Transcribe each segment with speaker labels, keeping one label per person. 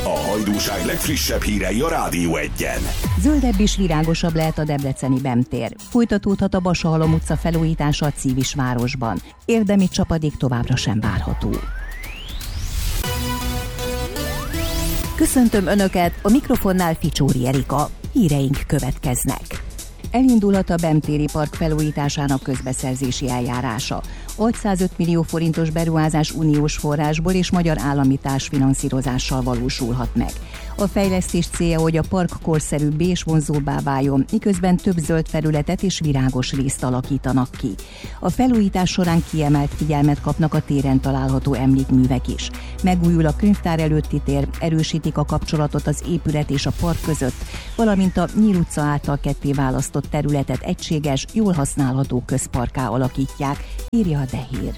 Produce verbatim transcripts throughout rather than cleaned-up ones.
Speaker 1: A hajdúság legfrissebb hírei a Rádió Egyen.
Speaker 2: Zöldebb és virágosabb lehet a debreceni Bem-tér. Folytatódhat a Basahalom utca felújítása a Civisvárosban. Érdemi csapadék továbbra sem várható. Köszöntöm Önöket, a mikrofonnál Ficsóri Erika. Híreink következnek. Elindulhat a Bem-téri park felújításának közbeszerzési eljárása. hatszázöt millió forintos beruházás uniós forrásból és magyar állami társfinanszírozással valósulhat meg. A fejlesztés célja, hogy a park korszerűbbé és vonzóbbá váljon, miközben több zöld felületet és virágos részt alakítanak ki. A felújítás során kiemelt figyelmet kapnak a téren található emlékművek is. Megújul a könyvtár előtti tér, erősítik a kapcsolatot az épület és a park között, valamint a Nyíl utca által ketté választott területet egységes, jól használható közparkká alakítják, írja a Dehír.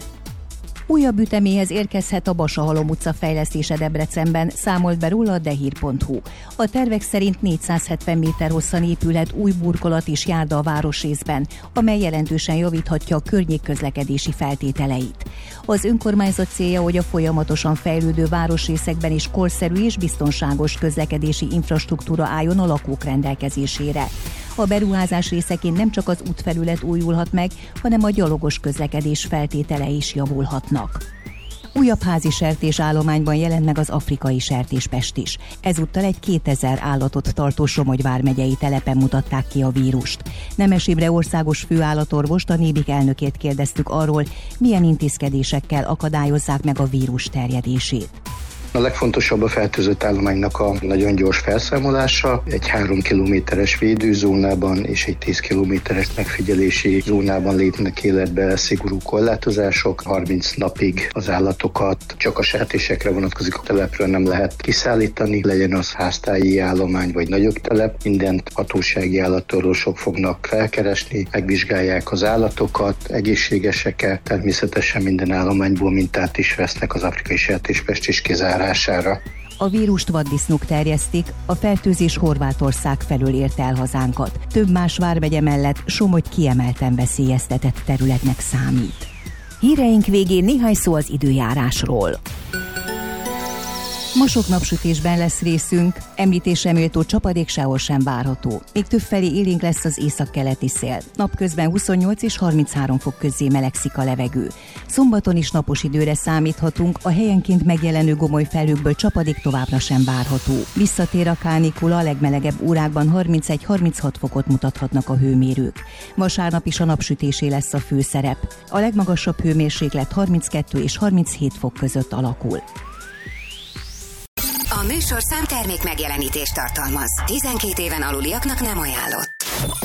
Speaker 2: Újabb üteméhez érkezhet a Basahalom utca fejlesztése Debrecenben, számolt be róla a dehír pont hu. A tervek szerint négyszázhetven méter hosszan épülhet új burkolat és járda a városrészben, amely jelentősen javíthatja a környék közlekedési feltételeit. Az önkormányzat célja, hogy a folyamatosan fejlődő városrészekben is korszerű és biztonságos közlekedési infrastruktúra álljon a lakók rendelkezésére. A beruházás részeként nem csak az útfelület újulhat meg, hanem a gyalogos közlekedés feltételei is javulhatnak. Újabb házi sertésállományban jelent meg az afrikai sertéspest is. Ezúttal egy kétezer állatot tartó Somogy vármegyei telepen mutatták ki a vírust. Nemes Imre országos főállatorvost, a Nébik elnökét kérdeztük arról, milyen intézkedésekkel akadályozzák meg a vírus terjedését.
Speaker 3: A legfontosabb a fertőzött állománynak a nagyon gyors felszámolása, egy három kilométeres védőzónában és egy tíz kilométeres megfigyelési zónában lépnek életbe szigorú korlátozások. harminc napig az állatokat csak a sertésekre vonatkozik, a telepről nem lehet kiszállítani, legyen az háztáji állomány vagy nagyobb telep. Mindent hatósági állatorvosok fognak felkeresni, megvizsgálják az állatokat, egészségesek-e, természetesen minden állományból mintát is vesznek az afrikai sertéspest is kizárására.
Speaker 2: A vírust vaddisznók terjesztik, a fertőzés Horvátország felől érte el hazánkat. Több más vármegye mellett Somogy kiemelten veszélyeztetett területnek számít. Híreink végén néhány szó az időjárásról. Ma sok napsütésben lesz részünk, említésre méltó csapadék sehol sem várható. Még többfelé élénk lesz az északkeleti szél. Napközben huszonnyolc és harminchárom fok közé melegszik a levegő. Szombaton is napos időre számíthatunk, a helyenként megjelenő gomoly felhőkből csapadék továbbra sem várható. Visszatér a kánikula, a legmelegebb órákban harmincegy-harminchat fokot mutathatnak a hőmérők. Vasárnap is a napsütésé lesz a főszerep. A legmagasabb hőmérséklet harminckettő és harminchét fok között alakul.
Speaker 4: A műsorszám termék megjelenítést tartalmaz. tizenkét éven aluliaknak nem ajánlott.